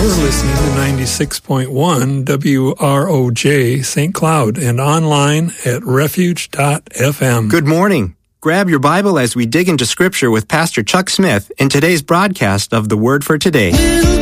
You're listening to 96.1 WROJ St. Cloud and online at refuge.fm. Good morning. Grab your Bible as we dig into Scripture with Pastor Chuck Smith in today's broadcast of The Word for Today.